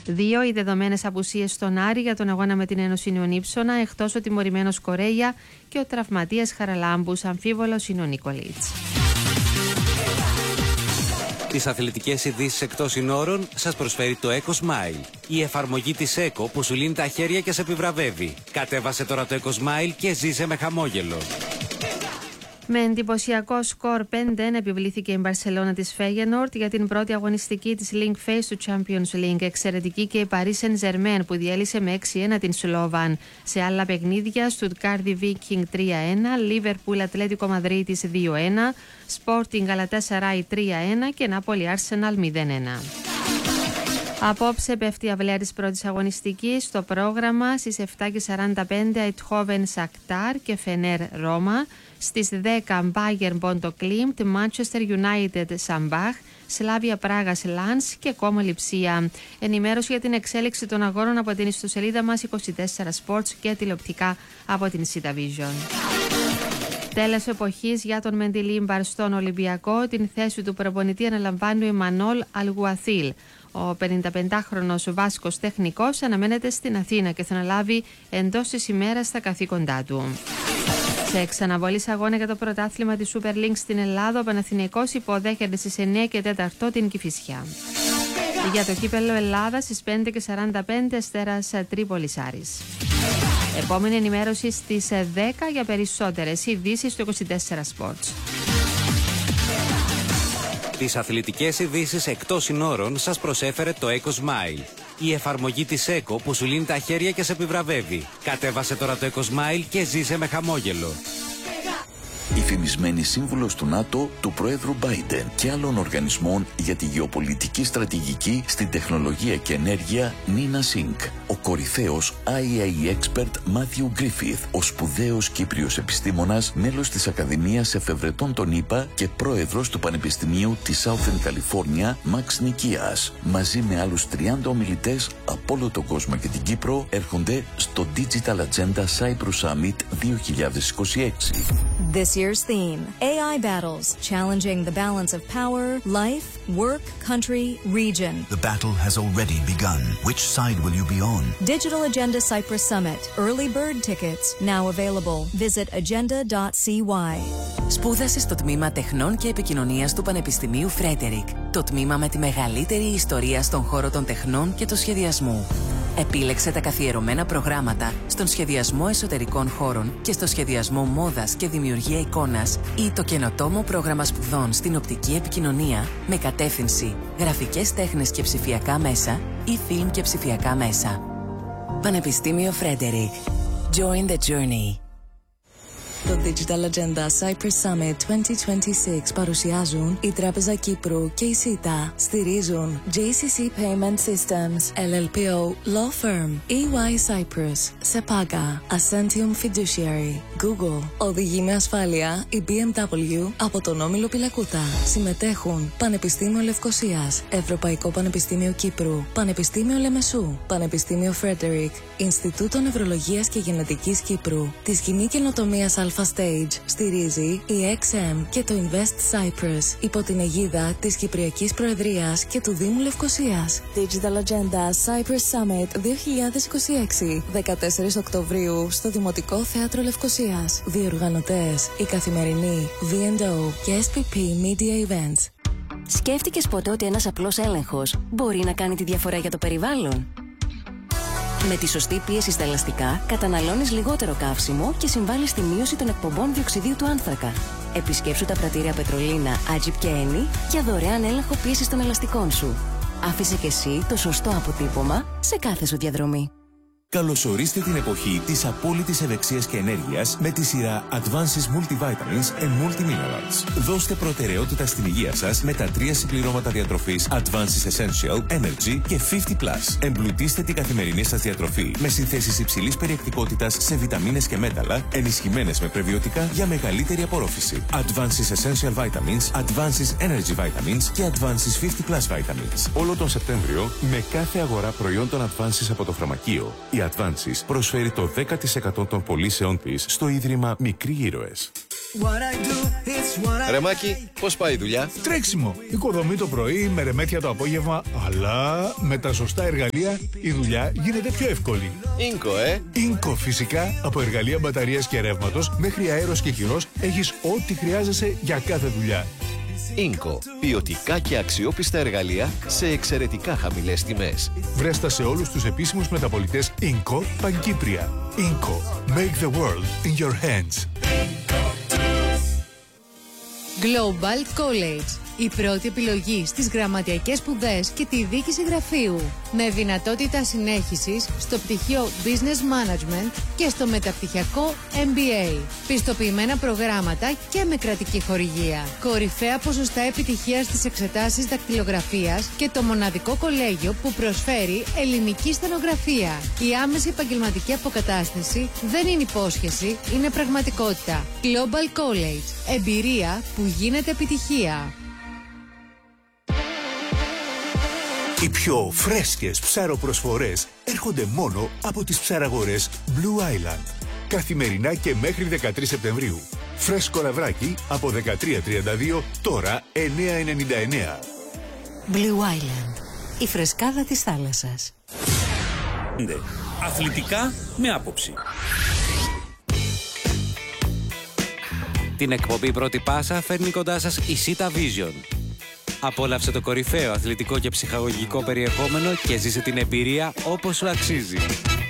2. Οι δεδομένες απουσίες στον Άρη για τον αγώνα με την Ένωση Νεονύψωνα, εκτός ο τιμωρημένος Κορέια και ο τραυματίας Χαραλάμπους, αμφίβολος είναι ο Νικολίτς. Τις αθλητικές ειδήσεις εκτός συνόρων σας προσφέρει το Eco Smile. Η εφαρμογή της Eco που σου λύνει τα χέρια και σε επιβραβεύει. Κατέβασε τώρα το Eco Smile και ζήσε με χαμόγελο. Με εντυπωσιακό σκορ 5-1 επιβλήθηκε η Μπαρσελόνα της Φέγενορτ για την πρώτη αγωνιστική της Link Phase του Champions League. Εξαιρετική και η Paris Saint-Germain που διέλυσε με 6-1 την Σλόβαν. Σε άλλα παιχνίδια, Στουτγκάρδι Viking 3-1, Liverpool Ατλέτικο Μαδρίτης 2-1, Sporting Galatasaray 3-1 και Νάπολη Arsenal 0-1. Απόψε πέφτει η αυλαία της πρώτης αγωνιστικής στο πρόγραμμα. Στις 7:45 Αιτχόβεν Σακτάρ και Φενέρ Ρώμα. Στις 10 Bayern Bonto Klimt, Manchester United Σαμπάχ, Σλάβια Πράγας Λάνς και Κόμο Λειψία. Ενημέρωση για την εξέλιξη των αγώνων από την ιστοσελίδα μας 24 Sports και τηλεοπτικά από την Sita Vision. Τέλος εποχής για τον Μεντιλίμπαρ στον Ολυμπιακό. Την θέση του προπονητή αναλαμβάνει ο Εμμανόλ Αλγουαθίλ. Ο 55χρονος Βάσκος τεχνικός αναμένεται στην Αθήνα και θα αναλάβει εντός της ημέρας τα καθήκοντά του. Σε εξαναβολής αγώνα για το πρωτάθλημα της Super League στην Ελλάδα, ο Παναθηναϊκός υποδέχεται στις 9 και 4 την Κηφισιά. Για το κύπελλο Ελλάδα στις 5:45 Αστέρας Τρίπολης Άρης. Επόμενη ενημέρωση στις 10 για περισσότερες ειδήσεις του 24 Sports. Τις αθλητικές ειδήσεις εκτός συνόρων σας προσέφερε το Eco Smile. Η εφαρμογή της Eco που σου λύνει τα χέρια και σε επιβραβεύει. Κατέβασε τώρα το Eco Smile και ζήσε με χαμόγελο. Η φημισμένη σύμβουλος του ΝΑΤΟ, του Προέδρου Biden και άλλων οργανισμών για τη γεωπολιτική στρατηγική στην τεχνολογία και ενέργεια, Νίνα Σινκ. Ο κορυφαίος IAEA expert Μάθιου Γκρίφιθ, ο σπουδαίος Κύπριος επιστήμονας, μέλος της Ακαδημίας Εφευρετών των ΗΠΑ και πρόεδρος του Πανεπιστημίου της Southern California, Μαξ Νικίας. Μαζί με άλλους 30 ομιλητές από όλο τον κόσμο και την Κύπρο έρχονται στο Digital Agenda Cyprus Summit 2026. This year's theme, AI battles, challenging the balance of power, life, work, country, region. The battle has already begun. Which side will you be on? Digital Agenda Cyprus Summit. Early bird tickets now available. Visit agenda.cy. Σπούδασε στο τμήμα Τεχνών και Επικοινωνίας του Πανεπιστημίου Φρέντερικ. Το τμήμα με τη μεγαλύτερη ιστορία στον χώρο των τεχνών και του σχεδιασμού. Επίλεξε τα καθιερωμένα προγράμματα στον σχεδιασμό εσωτερικών χώρων και στο σχεδιασμό μόδας και δημιουργία εικόνας ή το καινοτόμο πρόγραμμα σπουδών στην οπτική επικοινωνία με κατεύθυνση γραφικές τέχνες και ψηφιακά μέσα ή φιλμ και ψηφιακά μέσα. Πανεπιστήμιο Φρέντερικ. Join the journey. Το Digital Agenda Cyprus Summit 2026 παρουσιάζουν η Τράπεζα Κύπρου και η ΣΥΤΑ. Στηρίζουν JCC Payment Systems, LLPO Law Firm, EY Cyprus, Sepaga, Ascentium Fiduciary, Google. Οδηγεί με ασφάλεια η BMW από τον Όμιλο Πιλακούτα. Συμμετέχουν Πανεπιστήμιο Λευκωσίας, Ευρωπαϊκό Πανεπιστήμιο Κύπρου, Πανεπιστήμιο Λεμεσού, Πανεπιστήμιο Φρέντερικ, Ινστιτούτο Νευρολογίας και Γενετικής Κύπρου, τη Σκηνή Καινοτομίας Stage στηρίζει η XM και το Invest Cyprus υπό την αιγίδα της Κυπριακής Προεδρίας και του Δήμου Λευκωσίας. Digital Agenda Cyprus Summit 2026, 14 Οκτωβρίου στο Δημοτικό Θέατρο Λευκωσίας. Διοργανωτές η Καθημερινή, V&O και SPP Media Events. Σκέφτηκες ποτέ ότι ένας απλός έλεγχος μπορεί να κάνει τη διαφορά για το περιβάλλον? Με τη σωστή πίεση στα ελαστικά, καταναλώνεις λιγότερο καύσιμο και συμβάλλεις στη μείωση των εκπομπών διοξιδίου του άνθρακα. Επισκέψου τα πρατήρια Πετρολίνα, Άτζιπ και Ένι για δωρεάν έλεγχο πίεσης των ελαστικών σου. Άφησε και εσύ το σωστό αποτύπωμα σε κάθε σου διαδρομή. Καλωσορίστε την εποχή της απόλυτης ευεξίας και ενέργειας με τη σειρά Advances Multivitamins and Multiminerals. Δώστε προτεραιότητα στην υγεία σας με τα 3 συμπληρώματα διατροφής Advances Essential, Energy και 50+. Εμπλουτίστε την καθημερινή σας διατροφή με συνθέσεις υψηλής περιεκτικότητας σε βιταμίνες και μέταλλα, ενισχυμένες με πρεβιωτικά για μεγαλύτερη απορρόφηση. Advances Essential Vitamins, Advances Energy Vitamins και Advances 50+ Vitamins. Όλο τον Σεπτέμβριο, με κάθε αγορά προϊόντων Advances από το φαρμακείο, η Advances προσφέρει το 10% των πωλήσεών της στο Ίδρυμα Μικροί Ήρωες. Ρεμάκι, πώς πάει η δουλειά? Τρέξιμο. Οικοδομή το πρωί, με ρεμέτια το απόγευμα, αλλά με τα σωστά εργαλεία η δουλειά γίνεται πιο εύκολη. Ίνκο, Ίνκο, φυσικά. Από εργαλεία μπαταρίας και ρεύματος μέχρι αέρος και χειρός έχεις ό,τι χρειάζεσαι για κάθε δουλειά. Ίνκο. Ποιοτικά και αξιόπιστα εργαλεία σε εξαιρετικά χαμηλές τιμές. Βρέστα σε όλους τους επίσημους μεταπωλητές Ίνκο Παγκύπρια. Ίνκο. Make the world in your hands. Global College. Η πρώτη επιλογή στις γραμματιακές σπουδές και τη δίκηση γραφείου. Με δυνατότητα συνέχισης στο πτυχίο Business Management και στο μεταπτυχιακό MBA. Πιστοποιημένα προγράμματα και με κρατική χορηγία. Κορυφαία ποσοστά επιτυχίας στις εξετάσεις δακτυλογραφίας και το μοναδικό κολέγιο που προσφέρει ελληνική στενογραφία. Η άμεση επαγγελματική αποκατάσταση δεν είναι υπόσχεση, είναι πραγματικότητα. Global College. Εμπειρία που γίνεται επιτυχία. Οι πιο φρέσκες ψαροπροσφορές έρχονται μόνο από τις ψαραγορές Blue Island. Καθημερινά και μέχρι 13 Σεπτεμβρίου. Φρέσκο λαβράκι από 13.32, τώρα 9.99. Blue Island. Η φρεσκάδα της θάλασσας. Αθλητικά με άποψη. Την εκπομπή Πρώτη Πάσα φέρνει κοντά σας η Sita Vision. Απόλαυσε το κορυφαίο αθλητικό και ψυχαγωγικό περιεχόμενο και ζήσε την εμπειρία όπως σου αξίζει.